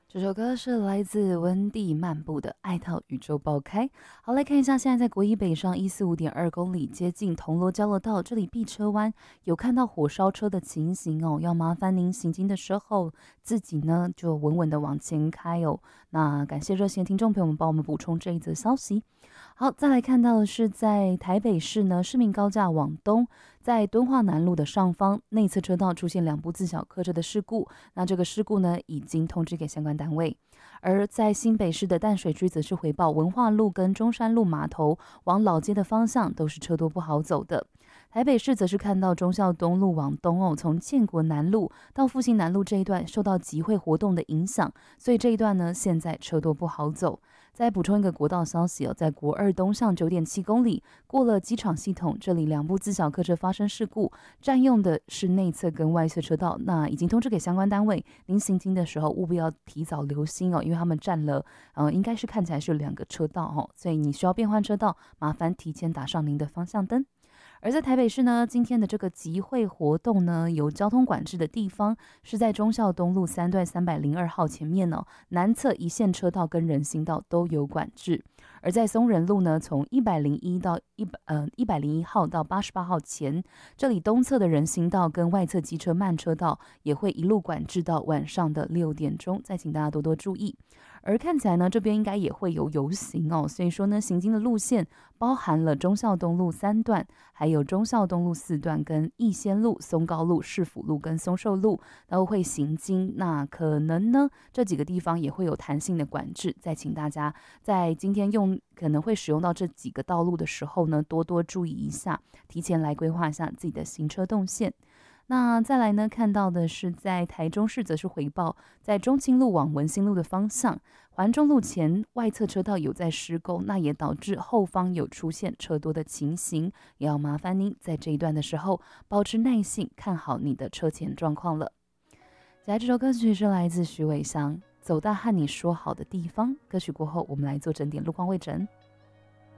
这首歌是来自温蒂漫步的《爱到宇宙爆开》。好，来看一下，现在在国一北上145.2公里，接近铜锣交流道，这里避车弯有看到火烧车的情形哦，要麻烦您行经的时候自己呢就稳稳的往前开哦。那感谢热线听众朋友们帮我们补充这一则消息。好，再来看到的是在台北市呢，市民高架往东，在敦化南路的上方内侧车道出现2部自小客车的事故，那这个事故呢已经通知给相关单位。而在新北市的淡水区则是回报文化路跟中山路码头往老街的方向都是车多不好走的。台北市则是看到忠孝东路往东哦，从建国南路到复兴南路这一段受到集会活动的影响，所以这一段呢现在车多不好走。再补充一个国道消息哦，在国二东向9.7公里过了机场系统，这里2部自小客车发生事故，占用的是内侧跟外侧车道，那已经通知给相关单位，您行经的时候务必要提早留心哦，因为他们占了应该是看起来是2个车道哦，所以你需要变换车道，麻烦提前打上您的方向灯。而在台北市呢，今天的这个集会活动呢，有交通管制的地方是在忠孝东路3段302号前面哦，南侧一线车道跟人行道都有管制。而在松仁路呢，从101到101号到88号前，这里东侧的人行道跟外侧机车慢车道也会一路管制到晚上的6点钟，再请大家多多注意。而看起来呢，这边应该也会有游行哦，所以说呢，行经的路线包含了忠孝东路3段，还有忠孝东路4段跟逸仙路、松高路、市府路跟松寿路都会行经。那可能呢，这几个地方也会有弹性的管制，再请大家在今天可能会使用到这几个道路的时候呢，多多注意一下，提前来规划一下自己的行车动线。那再来呢，看到的是在台中市则是回报，在中清路往文心路的方向，环中路前外侧车道有在施工，那也导致后方有出现车多的情形，也要麻烦您在这一段的时候保持耐性，看好你的车前状况了。接下来这首歌曲是来自徐伟翔，《走到和你说好的地方》。歌曲过后，我们来做整点路况位诊。